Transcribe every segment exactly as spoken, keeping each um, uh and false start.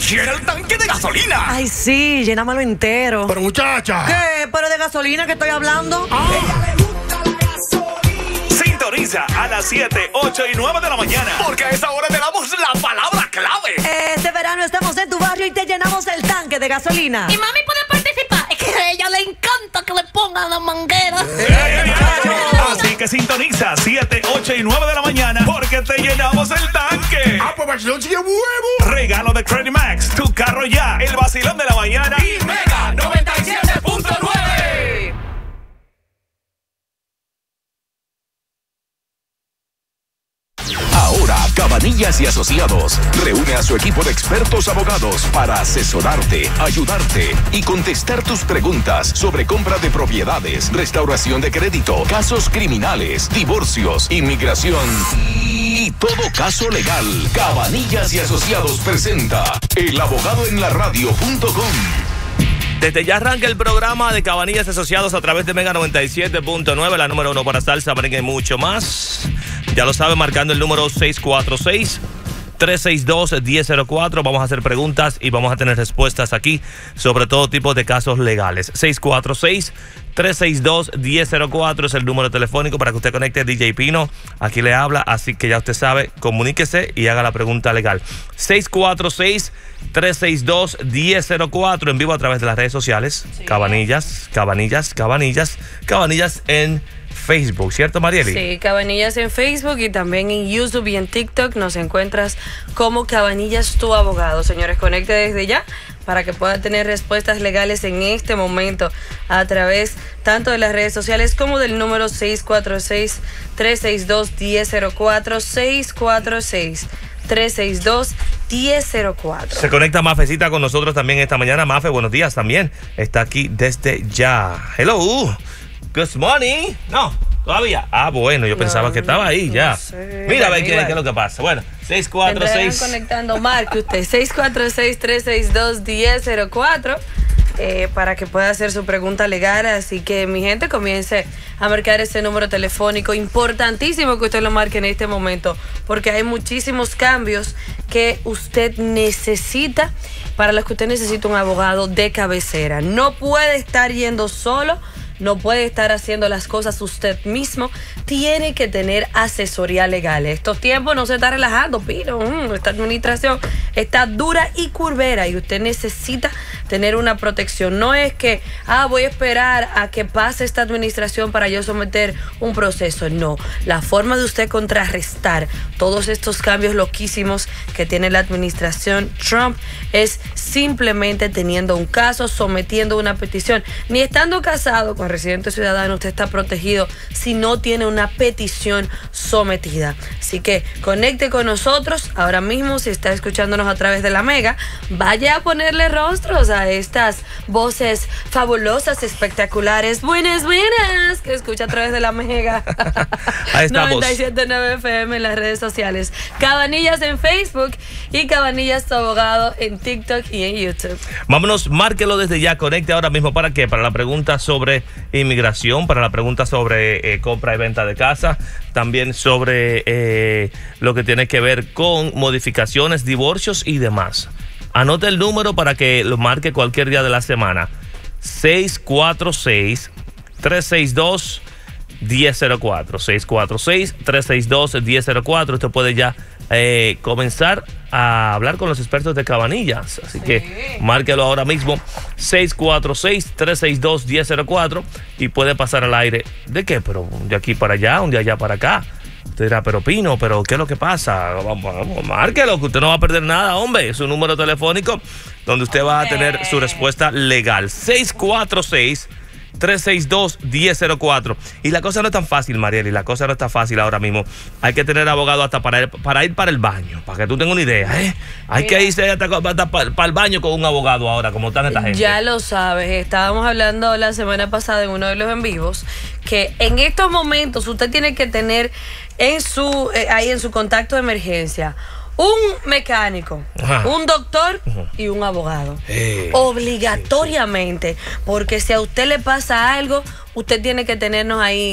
llena el tanque de gasolina. Ay, sí, llénamelo entero. Pero muchacha. ¿Qué? ¿Pero de gasolina que estoy hablando? Ah. Sintoniza a las siete, ocho y nueve de la mañana. Porque a esa hora te damos la palabra clave. Este verano estamos en tu barrio y te llenamos el tanque de gasolina. Y mami puede participar. Es que a ella le encanta que le pongan la manguera. Así que sintoniza siete, ocho y nueve de la mañana porque te llenamos el tanque. Ah, pues vacilón sigue huevo. Regalo de Credit Max, tu carro ya, el vacilón de la mañana Y Mega noventa y siete punto nueve. Ahora, Cabanillas y Asociados reúne a su equipo de expertos abogados para asesorarte, ayudarte y contestar tus preguntas sobre compra de propiedades, restauración de crédito, casos criminales, divorcios, inmigración y todo caso legal. Cabanillas y Asociados presenta El Abogado en la Radio punto com. Desde ya arranca el programa de Cabanillas Asociados a través de Mega noventa y siete punto nueve, la número uno para salsa, merengue y mucho más. Ya lo sabe, marcando el número seis cuatro seis, tres seis dos, uno cero cero cuatro. Vamos a hacer preguntas y vamos a tener respuestas aquí sobre todo tipo de casos legales. seis cuatro seis, tres seis dos, uno cero cero cuatro es el número telefónico para que usted conecte. D J Pino aquí le habla, así que ya usted sabe, comuníquese y haga la pregunta legal. seis cuatro seis, tres seis dos, uno cero cero cuatro en vivo a través de las redes sociales. Sí. Cabanillas, Cabanillas, Cabanillas, Cabanillas en Facebook, ¿cierto, Marieli? Sí, Cabanillas en Facebook y también en YouTube y en TikTok nos encuentras como Cabanillas tu abogado. Señores, conecte desde ya para que pueda tener respuestas legales en este momento a través tanto de las redes sociales como del número seis cuatro seis, tres seis dos, uno cero cero cuatro, seis cuatro seis, tres seis dos, uno cero cero cuatro. Se conecta Mafecita con nosotros también esta mañana. Mafe, buenos días también. Está aquí desde ya. Hello. Good morning. No, todavía. Ah, bueno, yo no, pensaba que estaba ahí no ya. Sé. Mira, a ver qué, qué es lo que pasa. Bueno, seis cuatro seis. Conectando, marque usted seis cuatro seis, tres seis dos, uno cero cero cuatro eh, para que pueda hacer su pregunta legal. Así que mi gente comience a marcar ese número telefónico. Importantísimo que usted lo marque en este momento porque hay muchísimos cambios que usted necesita, para los que usted necesita un abogado de cabecera. No puede estar yendo solo. No puede estar haciendo las cosas usted mismo. Tiene que tener asesoría legal. Estos tiempos no se está relajando, Pino. Mm, esta administración está dura y curvera y usted necesita tener una protección. No es que, ah, voy a esperar a que pase esta administración para yo someter un proceso. No. La forma de usted contrarrestar todos estos cambios loquísimos que tiene la administración Trump es simplemente teniendo un caso, sometiendo una petición. Ni estando casado con residente ciudadano usted está protegido si no tiene una petición sometida. Así que conecte con nosotros ahora mismo. Si está escuchándonos a través de la Mega, vaya a ponerle rostros a estas voces fabulosas, espectaculares, buenas, buenas, que escucha a través de la Mega. Ahí estamos. noventa y siete punto nueve F M en las redes sociales. Cabanillas en Facebook y Cabanillas tu abogado en TikTok y en YouTube. Vámonos, márquelo desde ya, conecte ahora mismo. ¿Para qué? Para la pregunta sobre inmigración, para la pregunta sobre eh, compra y venta de casa, también sobre eh, lo que tiene que ver con modificaciones, divorcios y demás. Anote el número para que lo marque cualquier día de la semana. seis cuatro seis, tres seis dos, uno cero cero cuatro. seis cuatro seis, tres seis dos, uno cero cero cuatro. Usted puede ya eh, comenzar a hablar con los expertos de Cabanillas. Así sí. que márquelo ahora mismo. seis cuatro seis, tres seis dos, uno cero cero cuatro. Y puede pasar al aire. ¿De qué? Pero de aquí para allá, un de allá para acá. Usted dirá, pero Pino, pero ¿qué es lo que pasa? Vamos, vamos, márquelo, que usted no va a perder nada, hombre. Es un número telefónico donde usted va a tener su respuesta legal. seis cuatro seis, tres seis dos, uno cero cero cuatro. Y la cosa no es tan fácil, Marieli, la cosa no está fácil ahora mismo. Hay que tener abogado hasta para ir para, ir para el baño, para que tú tengas una idea, ¿eh? Hay Mira. que irse hasta, hasta para, para el baño con un abogado ahora, como están esta gente. Ya lo sabes, estábamos hablando la semana pasada en uno de los en vivos, que en estos momentos usted tiene que tener en su eh, ahí en su contacto de emergencia un mecánico, Ajá. un doctor Ajá. y un abogado. Hey, obligatoriamente. Sí, sí. Porque si a usted le pasa algo, usted tiene que tenernos ahí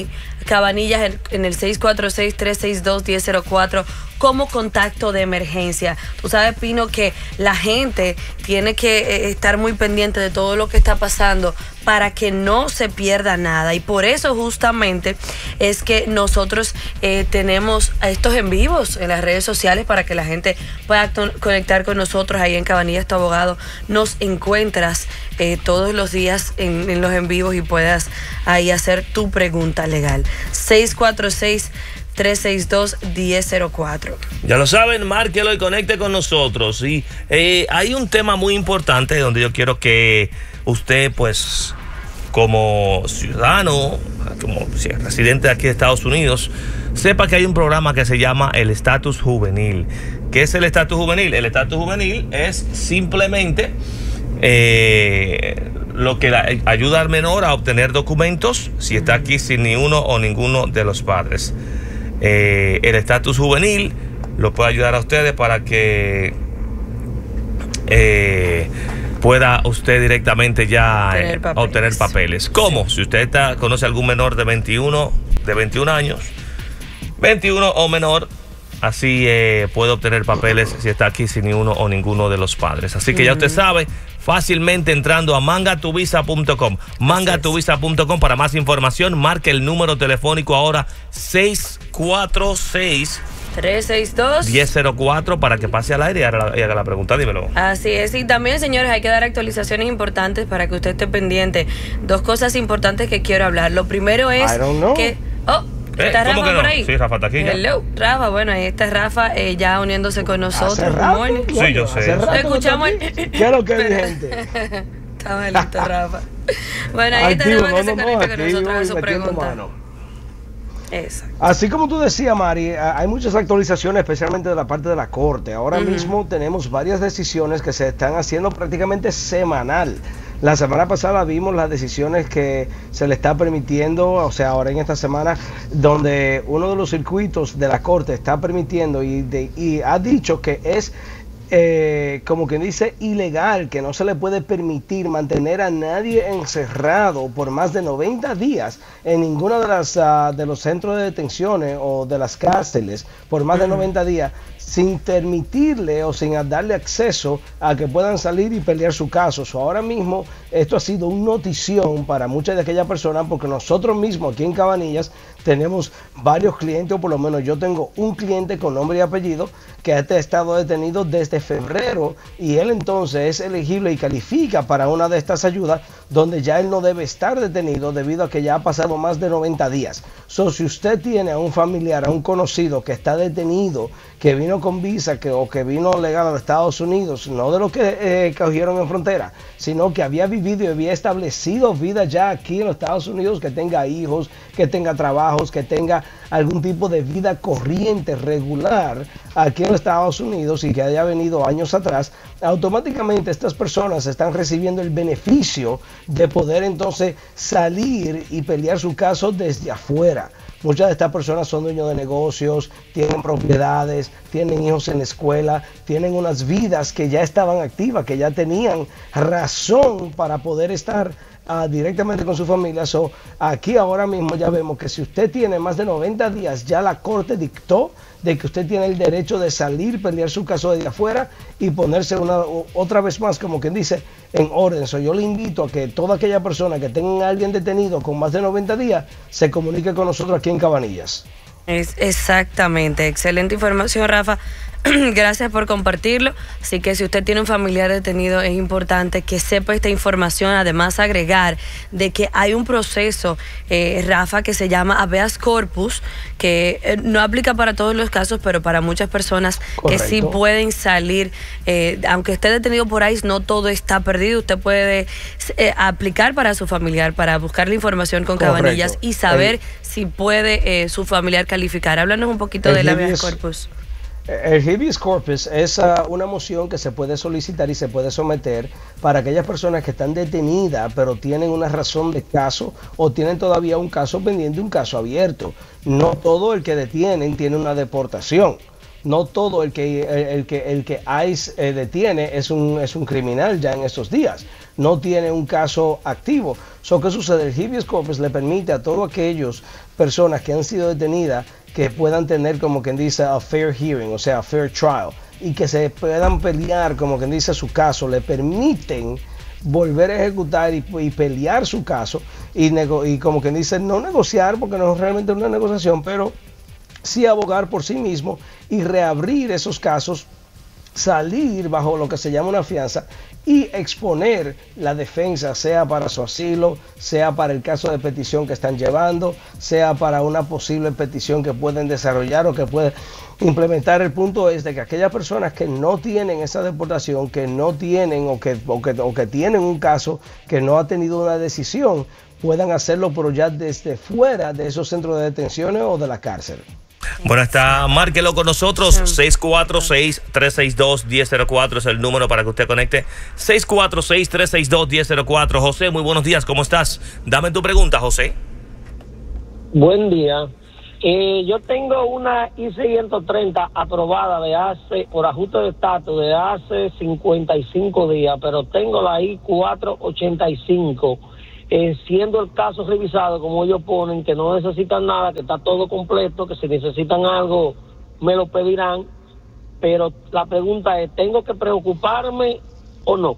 Cabanillas en, en el seis cuatro seis, tres seis dos, uno cero cero cuatro como contacto de emergencia. Tú sabes, Pino, que la gente tiene que eh, estar muy pendiente de todo lo que está pasando para que no se pierda nada. Y por eso justamente es que nosotros eh, tenemos estos en vivos en las redes sociales para que la gente pueda conectar con nosotros ahí en Cabanillas Tu Abogado. Nos encuentras eh, todos los días en, en los en vivos y puedas ahí hacer tu pregunta legal. seis cuatro seis, tres seis dos, uno cero cero cuatro. Ya lo saben, márquelo y conecte con nosotros. Y eh, hay un tema muy importante donde yo quiero que usted, pues, como ciudadano, como si es residente de aquí de Estados Unidos, sepa que hay un programa que se llama el Estatus Juvenil. ¿Qué es el Estatus Juvenil? El Estatus Juvenil es simplemente eh, lo que la, ayuda al menor a obtener documentos si está aquí sin ni uno o ninguno de los padres. Eh, el estatus juvenil lo puede ayudar a ustedes para que eh, pueda usted directamente ya Obtener eh, papeles. obtener papeles. ¿Cómo? Si usted está, conoce a algún menor de veintiuno, de veintiún años, veintiuno o menor, así eh, puede obtener papeles si está aquí sin ni uno o ninguno de los padres. Así que ya usted sabe, fácilmente entrando a manga tu visa punto com. manga tu visa punto com para más información. Marque el número telefónico ahora seis cuatro seis, tres seis dos, uno cero cero cuatro para que pase al aire y haga la, y haga la pregunta. Dímelo. Así es, y también, señores, hay que dar actualizaciones importantes para que usted esté pendiente. Dos cosas importantes que quiero hablar. Lo primero es I don't know. que... Oh, Eh, ¿está ¿cómo Rafa que no? por ahí? Sí, Rafa está aquí ya. Hello, Rafa, bueno, ahí está Rafa eh, ya uniéndose con nosotros. Hace Good rato, morning. coño, Sí, yo sé. hace rato que Escuchamos está el- aquí. ¿Qué es lo que es, mi gente? Estaba listo, Rafa. Bueno, ahí está Activo, Rafa que no, se no, conecta con activo nosotros a y su metiendo pregunta. mano. Exacto. Así como tú decías, Mari, hay muchas actualizaciones, especialmente de la parte de la Corte. Ahora uh-huh. mismo tenemos varias decisiones que se están haciendo prácticamente semanal. La semana pasada vimos las decisiones que se le está permitiendo, o sea, ahora en esta semana, donde uno de los circuitos de la Corte está permitiendo y, de, y ha dicho que es... Eh, como quien dice, ilegal, que no se le puede permitir mantener a nadie encerrado por más de noventa días en ninguno de, las, uh, de los centros de detenciones o de las cárceles por más de noventa días, sin permitirle o sin darle acceso a que puedan salir y pelear su caso. So, ahora mismo esto ha sido una notición para muchas de aquellas personas, porque nosotros mismos aquí en Cabanillas tenemos varios clientes, o por lo menos yo tengo un cliente con nombre y apellido que ha estado detenido desde febrero, y él entonces es elegible y califica para una de estas ayudas donde ya él no debe estar detenido debido a que ya ha pasado más de noventa días. So, si usted tiene a un familiar, a un conocido que está detenido, que vino con visa que, o que vino legal a los Estados Unidos, no de los que eh, cogieron en frontera, sino que había vivido y había establecido vida ya aquí en los Estados Unidos, que tenga hijos, que tenga trabajos, que tenga algún tipo de vida corriente, regular aquí en los Estados Unidos y que haya venido años atrás, automáticamente estas personas están recibiendo el beneficio de poder entonces salir y pelear su caso desde afuera. Muchas de estas personas son dueños de negocios, tienen propiedades, tienen hijos en la escuela, tienen unas vidas que ya estaban activas, que ya tenían razón para poder estar uh, directamente con su familia. So, aquí ahora mismo ya vemos que si usted tiene más de noventa días, ya la Corte dictó de que usted tiene el derecho de salir, pelear su caso desde afuera y ponerse una, otra vez más, como quien dice, en orden. So, yo le invito a que toda aquella persona que tenga a alguien detenido con más de noventa días se comunique con nosotros aquí en Cabanillas. Es exactamente, excelente información, Rafa. Gracias por compartirlo. Así que si usted tiene un familiar detenido, es importante que sepa esta información. Además, agregar de que hay un proceso, eh, Rafa, que se llama habeas corpus, que eh, no aplica para todos los casos, pero para muchas personas Correcto. que sí pueden salir. Eh, aunque esté detenido por I C E, no todo está perdido. Usted puede eh, aplicar para su familiar, para buscar la información con Correcto. Cabanillas y saber El, si puede eh, su familiar calificar. Háblanos un poquito del habeas corpus. El habeas corpus es uh, una moción que se puede solicitar y se puede someter para aquellas personas que están detenidas pero tienen una razón de caso o tienen todavía un caso pendiente, un caso abierto. No todo el que detienen tiene una deportación. no todo el que, el, el que, el que ICE eh, detiene es un, es un criminal ya en estos días. No tiene un caso activo. So, ¿qué sucede? El habeas corpus le permite a todas aquellas personas que han sido detenidas que puedan tener, como quien dice, a fair hearing, o sea, a fair trial, y que se puedan pelear, como quien dice, su caso. Le permiten volver a ejecutar y, y pelear su caso y, nego y como quien dice, no negociar, porque no es realmente una negociación, pero sí abogar por sí mismo y reabrir esos casos, salir bajo lo que se llama una fianza y exponer la defensa, sea para su asilo, sea para el caso de petición que están llevando, sea para una posible petición que pueden desarrollar o que pueden implementar. El punto es de que aquellas personas que no tienen esa deportación, que no tienen o que, o que, o que tienen un caso que no ha tenido una decisión, puedan hacerlo pero ya desde fuera de esos centros de detenciones o de la cárcel. Bueno, está, márquelo con nosotros, seis cuatro seis, tres seis dos, uno cero cero cuatro es el número para que usted conecte, seis cuatro seis, tres seis dos, uno cero cero cuatro. José, muy buenos días, ¿cómo estás? Dame tu pregunta, José. Buen día. Eh, yo tengo una I ciento treinta aprobada de hace, por ajuste de estatus de hace cincuenta y cinco días, pero tengo la I cuatrocientos ochenta y cinco. Eh, siendo el caso revisado, como ellos ponen, que no necesitan nada, que está todo completo, que si necesitan algo me lo pedirán, pero la pregunta es, ¿tengo que preocuparme o no?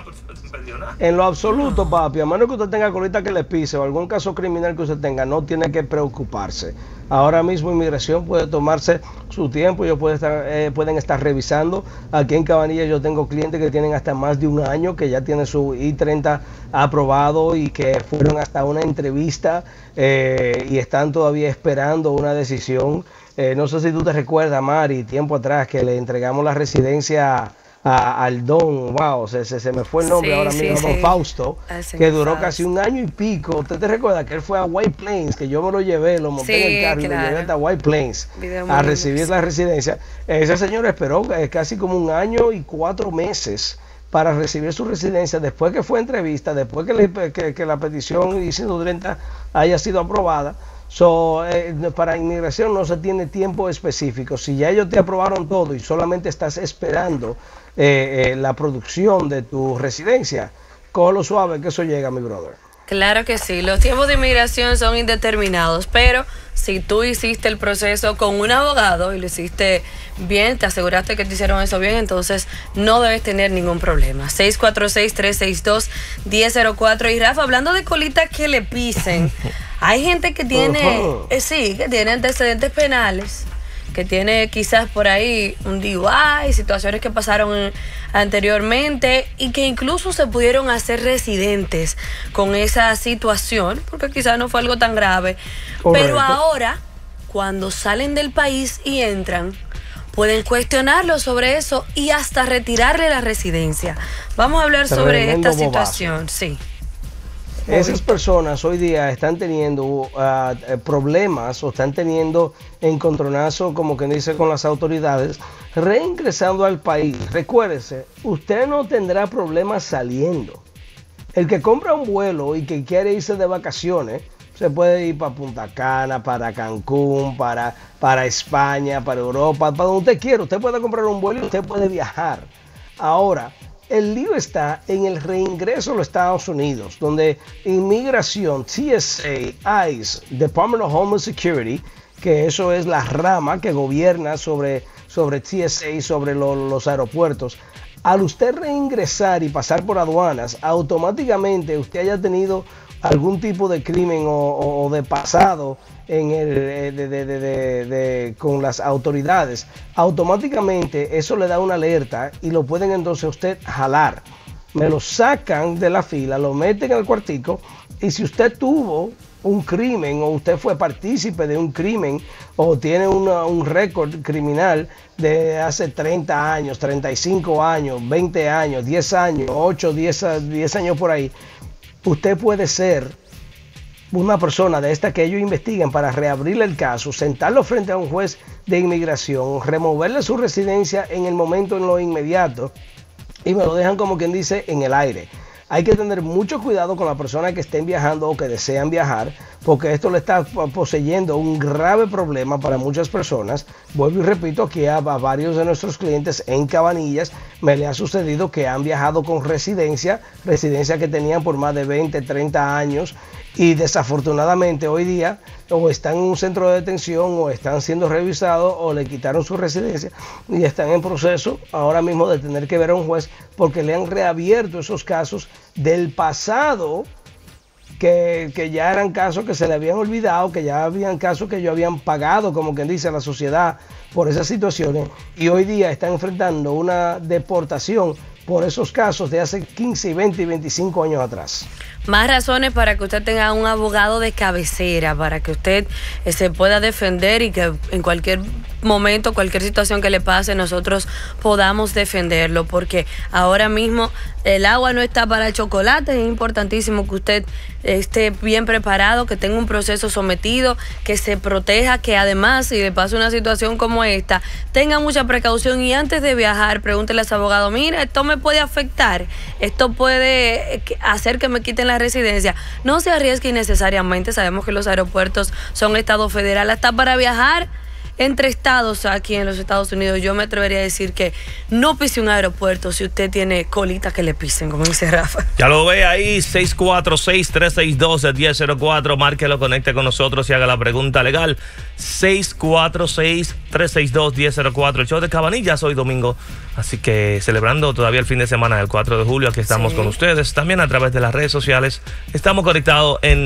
En lo absoluto, papi, a menos que usted tenga colita que le pise o algún caso criminal que usted tenga, no tiene que preocuparse. Ahora mismo inmigración puede tomarse su tiempo, ellos pueden estar, eh, pueden estar revisando. Aquí en Cabanilla yo tengo clientes que tienen hasta más de un año, que ya tienen su I treinta aprobado y que fueron hasta una entrevista eh, y están todavía esperando una decisión. Eh, no sé si tú te recuerdas, Mari, tiempo atrás que le entregamos la residencia A, al don, wow, se, se, se me fue el nombre sí, ahora mismo, sí, don sí. Fausto, Así que duró Fausto. casi un año y pico. ¿Usted te recuerda que él fue a White Plains, que yo me lo llevé, lo monté sí, en el carro claro. y lo llevé hasta White Plains Video a recibir la residencia? Ese señor esperó eh, casi como un año y cuatro meses para recibir su residencia, después que fue entrevista, después que, le, que, que la petición I ciento treinta haya sido aprobada. So, eh, para inmigración no se tiene tiempo específico. Si ya ellos te aprobaron todo y solamente estás esperando eh, eh, la producción de tu residencia, cógelo suave que eso llega, mi brother. Claro que sí, los tiempos de inmigración son indeterminados, pero si tú hiciste el proceso con un abogado y lo hiciste bien, te aseguraste que te hicieron eso bien, entonces no debes tener ningún problema. seis cuatro seis, tres seis dos, uno cero cero cuatro. Y Rafa, hablando de colitas que le pisen, hay gente que tiene, uh-huh. eh, sí, que tiene antecedentes penales, que tiene quizás por ahí un D U I, situaciones que pasaron anteriormente y que incluso se pudieron hacer residentes con esa situación, porque quizás no fue algo tan grave. Correcto. Pero ahora, cuando salen del país y entran, pueden cuestionarlo sobre eso y hasta retirarle la residencia. Vamos a hablar sobre Tremendo esta situación, bobazo. sí. Esas personas hoy día están teniendo uh, problemas o están teniendo encontronazo, como que dice, con las autoridades, reingresando al país. Recuérdese, usted no tendrá problemas saliendo. El que compra un vuelo y que quiere irse de vacaciones, se puede ir para Punta Cana, para Cancún, para, para España, para Europa, para donde usted quiera. Usted puede comprar un vuelo y usted puede viajar. Ahora, el lío está en el reingreso a los Estados Unidos, donde inmigración, T S A, ICE, Department of Homeland Security, que eso es la rama que gobierna sobre, sobre T S A y sobre lo, los aeropuertos, al usted reingresar y pasar por aduanas, automáticamente usted haya tenido algún tipo de crimen o, o de pasado en el, de, de, de, de, de, con las autoridades, automáticamente eso le da una alerta y lo pueden entonces usted jalar. Me lo sacan de la fila, lo meten al cuartico y si usted tuvo un crimen o usted fue partícipe de un crimen o tiene una, un récord criminal de hace treinta años, treinta y cinco años, veinte años, diez años, ocho, diez, diez años por ahí, usted puede ser una persona de esta que ellos investiguen para reabrirle el caso, sentarlo frente a un juez de inmigración, removerle su residencia en el momento, en lo inmediato, y me lo dejan, como quien dice, en el aire. Hay que tener mucho cuidado con las personas que estén viajando o que desean viajar, porque esto le está poseyendo un grave problema para muchas personas. Vuelvo y repito, que a, a varios de nuestros clientes en Cabanillas me le ha sucedido que han viajado con residencia, residencia que tenían por más de veinte, treinta años, y desafortunadamente hoy día o están en un centro de detención o están siendo revisados o le quitaron su residencia y están en proceso ahora mismo de tener que ver a un juez porque le han reabierto esos casos del pasado, que, que ya eran casos que se le habían olvidado, que ya habían casos que ellos habían pagado, como quien dice, a la sociedad por esas situaciones, y hoy día están enfrentando una deportación por esos casos de hace quince, veinte y veinticinco años atrás. Más razones para que usted tenga un abogado de cabecera, para que usted eh, se pueda defender y que en cualquier momento, cualquier situación que le pase, nosotros podamos defenderlo, porque ahora mismo el agua no está para el chocolate. Es importantísimo que usted esté bien preparado, que tenga un proceso sometido, que se proteja, que además, si le pasa una situación como esta, tenga mucha precaución y antes de viajar, pregúntele a su abogado, mira, esto me puede afectar, esto puede hacer que me quiten la residencia. No se arriesgue innecesariamente. Sabemos que los aeropuertos son estado federal, hasta para viajar entre estados aquí en los Estados Unidos. Yo me atrevería a decir que no pise un aeropuerto si usted tiene colita que le pisen, como dice Rafa. Ya lo ve ahí, seis cuatro seis, tres seis dos, uno cero cero cuatro. Márquelo, conecte con nosotros y haga la pregunta legal. seis cuatro seis, tres seis dos, uno cero cero cuatro. El show de Cabanillas hoy domingo. Así que celebrando todavía el fin de semana del cuatro de julio, aquí estamos sí. con ustedes. También a través de las redes sociales. Estamos conectados en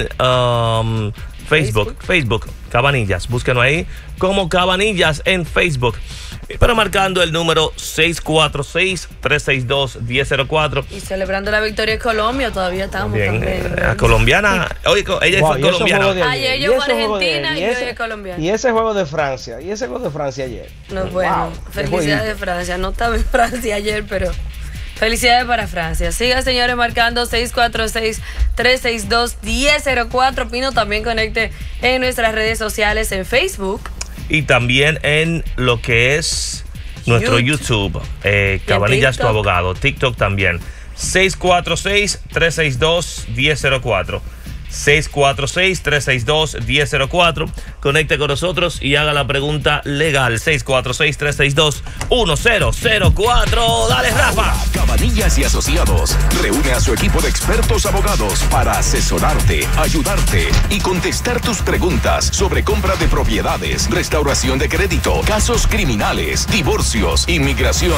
um, Facebook, Facebook, Facebook, Cabanillas. Búsquenos ahí como Cabanillas en Facebook. Pero marcando el número seis cuatro seis, tres seis dos, uno cero cero cuatro. Y celebrando la victoria de Colombia, todavía estamos Bien, también. Eh, la colombiana, oye, ella wow, fue colombiana. Ayer yo fui Argentina y, y yo soy colombiana. Y ese juego de Francia, y ese juego de Francia ayer. No, bueno, wow, felicidades de Francia. No estaba en Francia ayer, pero felicidades para Francia. Siga, señores, marcando seis cuatro seis, tres seis dos, uno cero cero cuatro. Pino, también conecte en nuestras redes sociales, en Facebook. Y también en lo que es nuestro YouTube, YouTube eh, Cabanillas tu abogado, TikTok también. seis cuatro seis, tres seis dos, uno cero cero cuatro. seis cuatro seis, tres seis dos, uno cero cero cuatro. Conecte con nosotros y haga la pregunta legal. seis cuatro seis, tres seis dos, uno cero cero cuatro. Dale, Rafa. Cabanillas y Asociados reúne a su equipo de expertos abogados para asesorarte, ayudarte y contestar tus preguntas sobre compra de propiedades, restauración de crédito, casos criminales, divorcios, inmigración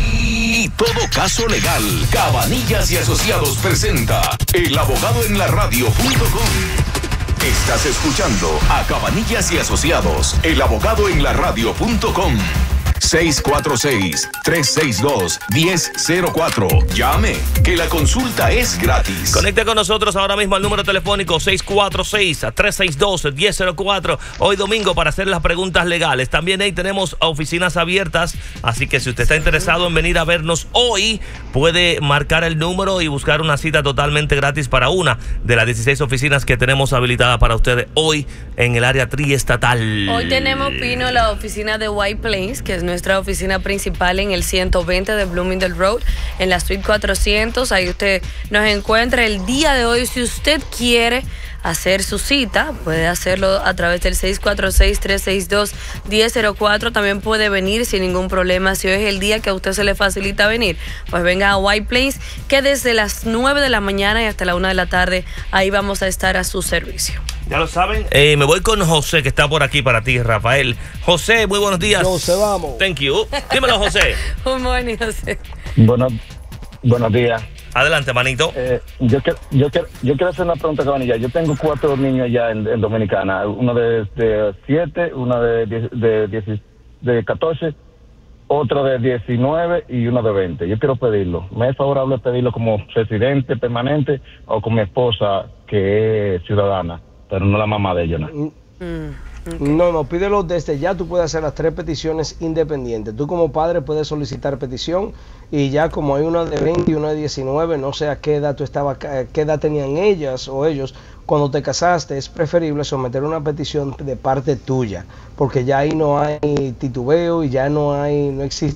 y todo caso legal. Cabanillas y Asociados presenta El Abogado en la Radio punto com. Estás escuchando a Cabanillas y Asociados, El Abogado en la Radio punto com. seis cuatro seis, tres seis dos, uno cero cuatro. Llame, que la consulta es gratis. Conecte con nosotros ahora mismo al número telefónico seis cuatro seis, tres seis dos, uno cero cero cuatro. Hoy domingo para hacer las preguntas legales. También ahí tenemos oficinas abiertas, así que si usted está interesado en venir a vernos hoy, puede marcar el número y buscar una cita totalmente gratis para una de las dieciséis oficinas que tenemos habilitadas para ustedes hoy en el área triestatal. Hoy tenemos, Pino, la oficina de White Plains, que es nuestra oficina principal en el ciento veinte de Bloomingdale Road, en la suite cuatrocientos. Ahí usted nos encuentra el día de hoy. Si usted quiere hacer su cita, puede hacerlo a través del seis cuatro seis, tres seis dos, uno cero cuatro. También puede venir sin ningún problema. Si hoy es el día que a usted se le facilita venir, pues venga a White Plains, que desde las nueve de la mañana y hasta la una de la tarde, ahí vamos a estar a su servicio. Ya lo saben. Eh, me voy con José, que está por aquí para ti, Rafael. José, muy buenos días. José, vamos. Thank you. Dímelo, José. Good morning, José. Bueno, buenos días. Adelante, manito. Eh, yo, quiero, yo, quiero, yo quiero hacer una pregunta, Cabanilla. Yo tengo cuatro niños ya en, en Dominicana. Uno de, de siete, uno de, diez, de, diez, de catorce, otro de diecinueve y uno de veinte. Yo quiero pedirlo. ¿Me es favorable pedirlo como residente permanente o con mi esposa, que es ciudadana, pero no la mamá de ellos? ¿No? Mm. Okay. No, no, pídelo desde ya. Tú puedes hacer las tres peticiones independientes. Tú como padre puedes solicitar petición y ya como hay una de veinte y una de diecinueve, no sé a qué edad tú estaba, qué edad tenían ellas o ellos cuando te casaste, es preferible someter una petición de parte tuya, porque ya ahí no hay titubeo y ya no hay, no existe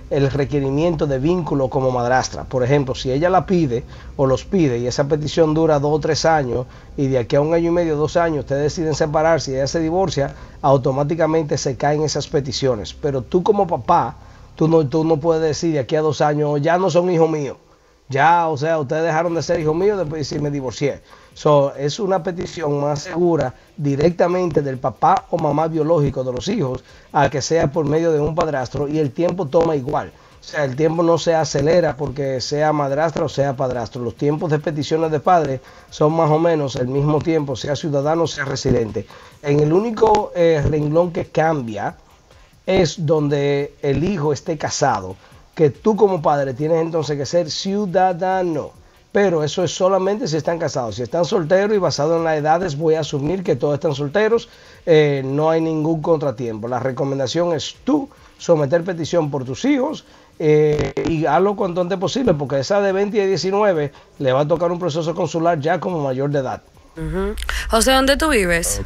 el requerimiento de vínculo como madrastra. Por ejemplo, si ella la pide o los pide y esa petición dura dos o tres años y de aquí a un año y medio, dos años, ustedes deciden separarse y ella se divorcia, automáticamente se caen esas peticiones. Pero tú como papá, tú no, tú no puedes decir de aquí a dos años, ya no son hijos míos. Ya, o sea, ustedes dejaron de ser hijos míos después de decir me divorcié. So, es una petición más segura directamente del papá o mamá biológico de los hijos a que sea por medio de un padrastro, y el tiempo toma igual. O sea, el tiempo no se acelera porque sea madrastra o sea padrastro. Los tiempos de peticiones de padres son más o menos el mismo tiempo, sea ciudadano o sea residente. En el único eh, renglón que cambia es donde el hijo esté casado, que tú como padre tienes entonces que ser ciudadano. Pero eso es solamente si están casados. Si están solteros y basado en las edades, voy a asumir que todos están solteros, eh, no hay ningún contratiempo. La recomendación es tú someter petición por tus hijos eh, y hazlo cuanto antes posible, porque esa de veinte y diecinueve le va a tocar un proceso consular ya como mayor de edad. Uh-huh. José, ¿dónde tú vives?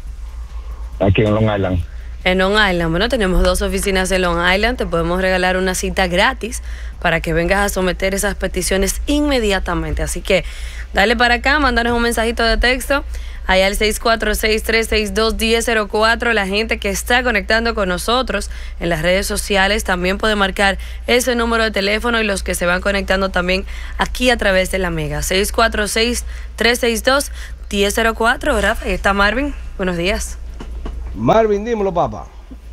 Okay. Aquí en Long Island. En Long Island. Bueno, tenemos dos oficinas en Long Island. Te podemos regalar una cita gratis para que vengas a someter esas peticiones inmediatamente. Así que dale para acá, mándanos un mensajito de texto allá al seis cuatro seis, tres seis dos, uno cero cero cuatro. La gente que está conectando con nosotros en las redes sociales también puede marcar ese número de teléfono, y los que se van conectando también aquí a través de la Mega. seis cuatro seis, tres seis dos, uno cero cero cuatro. Rafa, ahí está Marvin. Buenos días. Marvin, dímelo, papá.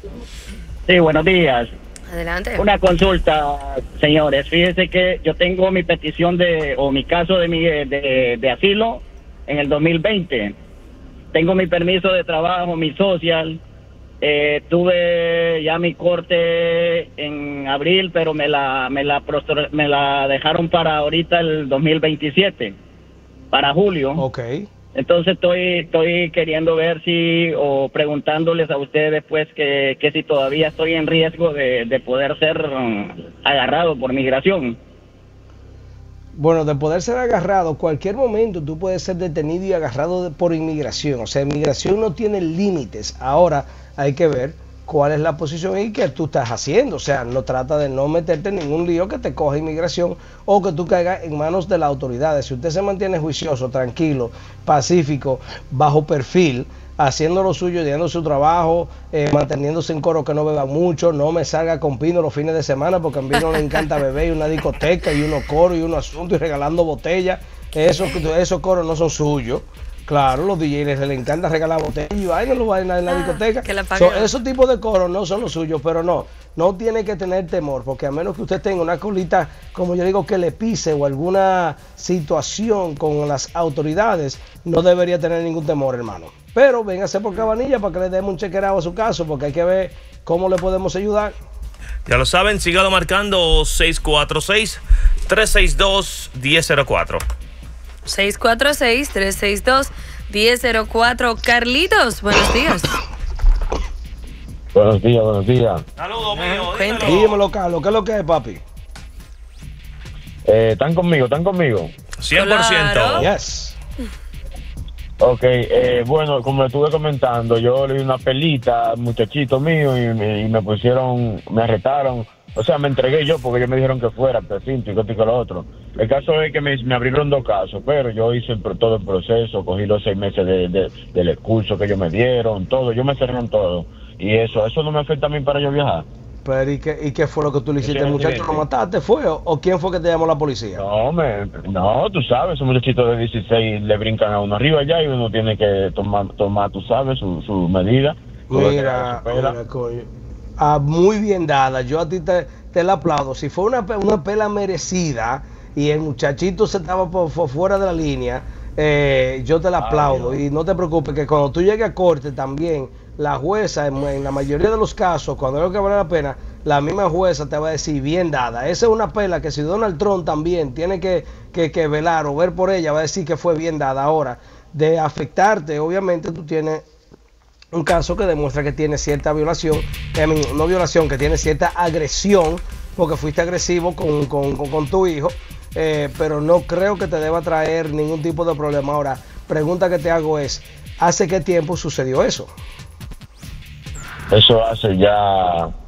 Sí, buenos días. Adelante. Una consulta, señores. Fíjense que yo tengo mi petición de, o mi caso de, mi, de, de asilo en el dos mil veinte. Tengo mi permiso de trabajo, mi social. Eh, tuve ya mi corte en abril, pero me la, me la, me la dejaron para ahorita el dos mil veintisiete, para julio. Ok. Entonces estoy estoy queriendo ver si, o preguntándoles a ustedes pues que, que si todavía estoy en riesgo de, de poder ser um, agarrado por migración. Bueno, de poder ser agarrado, cualquier momento tú puedes ser detenido y agarrado de, por inmigración. O sea, inmigración no tiene límites. Ahora hay que ver cuál es la posición y qué tú estás haciendo. O sea, no trata de no meterte en ningún lío que te coja inmigración o que tú caigas en manos de las autoridades. Si usted se mantiene juicioso, tranquilo, pacífico, bajo perfil, haciendo lo suyo, haciendo su trabajo, eh, manteniéndose en coro, que no beba mucho, no me salga con Pino los fines de semana, porque a Pino le encanta beber y una discoteca y unos coros y unos asuntos y regalando botellas. Esos, esos coros no son suyos. Claro, los D Js les, les encanta regalar botellas y vaina en la, en la ah, discoteca. So, esos tipos de coros no son los suyos, pero no, no tiene que tener temor, porque a menos que usted tenga una colita, como yo digo, que le pise o alguna situación con las autoridades, no debería tener ningún temor, hermano. Pero véngase por Cabanilla para que le demos un chequeado a su caso, porque hay que ver cómo le podemos ayudar. Ya lo saben, sígalo marcando seis cuatro seis, tres seis dos, uno cero cero cuatro. seis cuatro seis, tres seis dos, uno cero cero cuatro. Carlitos, buenos días. Buenos días, buenos días. Saludos, mío. Dímelo, Carlos, ¿qué es lo que es, papi? Eh, ¿Están conmigo? ¿Están conmigo? cien por ciento. Claro. Yes. Ok, eh, bueno, como le estuve comentando, yo le di una pelita al muchachito mío y me, y me pusieron, me arrestaron. O sea, me entregué yo porque ellos me dijeron que fuera precinto y que lo otro. El caso es que me, me abrieron dos casos, pero yo hice el, todo el proceso, cogí los seis meses de, de, del excurso que ellos me dieron, todo, yo me cerraron todo. Y eso, eso no me afecta a mí para yo viajar. Pero ¿y qué, y qué fue lo que tú le hiciste? ¿El muchacho lo mataste, fue? ¿O, o quién fue que te llamó la policía? No, me, no, tú sabes, esos muchachitos de dieciséis le brincan a uno arriba allá y uno tiene que tomar, tomar tú sabes, su, su medida. Mira, mira, coño. Ah, muy bien dada, yo a ti te, te la aplaudo. Si fue una, una pela merecida y el muchachito se estaba por, por fuera de la línea, eh, yo te la aplaudo. Ay, y no te preocupes que cuando tú llegues a corte también, la jueza, en, en la mayoría de los casos, cuando es lo que vale la pena, la misma jueza te va a decir bien dada. Esa es una pela que si Donald Trump también tiene que, que, que velar o ver por ella, va a decir que fue bien dada. Ahora, de afectarte, obviamente tú tienes un caso que demuestra que tiene cierta violación, I mean, no violación, que tiene cierta agresión, porque fuiste agresivo con, con, con, con tu hijo, eh, pero no creo que te deba traer ningún tipo de problema. Ahora, pregunta que te hago es, ¿hace qué tiempo sucedió eso? Eso hace ya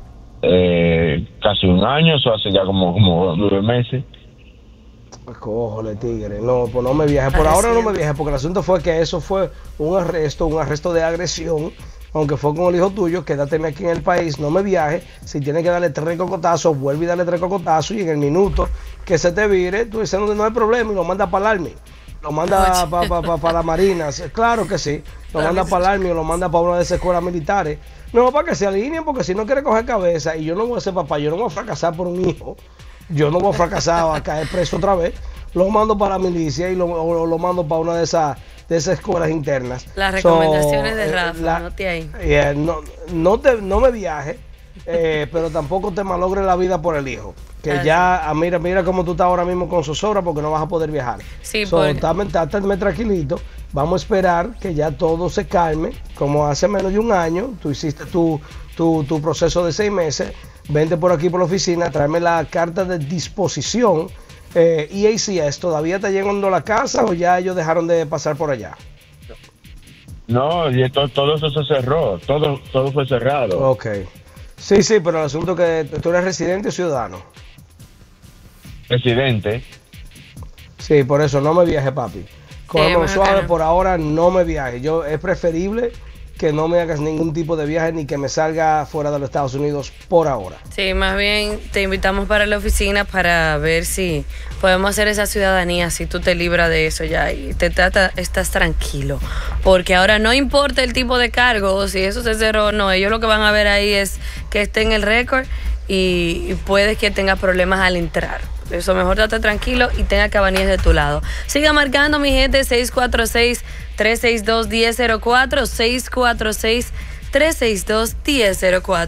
eh, casi un año, eso hace ya como, como nueve meses. Cójole, tigre. No, pues no me viaje. Por ahora no me viaje, porque el asunto fue que eso fue un arresto, un arresto de agresión. Aunque fue con el hijo tuyo, quédate aquí en el país, no me viaje. Si tienes que darle tres cocotazos, vuelve y darle tres cocotazos. Y en el minuto que se te vire, tú dices, no, no hay problema, y lo manda para el Army. Lo manda para pa, pa, pa la Marina. Claro que sí. Lo manda para el Army o lo manda para una de esas escuelas militares. No, para que se alineen, porque si no quiere coger cabeza, y yo no voy a ser papá, yo no voy a fracasar por un hijo. Yo no voy a fracasar a caer preso otra vez. Lo mando para la milicia y lo, lo, lo mando para una de esas de esas escuelas internas. Las recomendaciones so, de Rafa, eh, la, no te hay. Yeah, no, no, te, no me viaje, eh, pero tampoco te malogres la vida por el hijo. Que ah, ya, sí. mira, mira cómo tú estás ahora mismo con zozobra porque no vas a poder viajar. Sí, so, porque... Estate tranquilito. Vamos a esperar que ya todo se calme. Como hace menos de un año, tú hiciste tu, tu, tu proceso de seis meses. Vente por aquí por la oficina, tráeme la carta de disposición. Eh, E A C S, ¿todavía está llegando a la casa o ya ellos dejaron de pasar por allá? No, y todo, todo eso se cerró, todo, todo fue cerrado. Ok. Sí, sí, pero el asunto es que tú eres residente o ciudadano. Residente. Sí, por eso no me viaje, papi. Cógeme sí, suave, por ahora no me viaje. Yo, es preferible que no me hagas ningún tipo de viaje ni que me salga fuera de los Estados Unidos por ahora. Sí, más bien te invitamos para la oficina para ver si podemos hacer esa ciudadanía, si tú te libras de eso ya y te trata, estás tranquilo. Porque ahora no importa el tipo de cargo, si eso se cerró o no, ellos lo que van a ver ahí es que esté en el récord y, y puede que tenga problemas al entrar. Eso mejor trata tranquilo y tenga cabanillas de tu lado. Siga marcando, mi gente, seis cuatro seis, tres seis dos, uno cero cero cuatro, seis cuatro seis, tres seis dos, uno cero cero cuatro.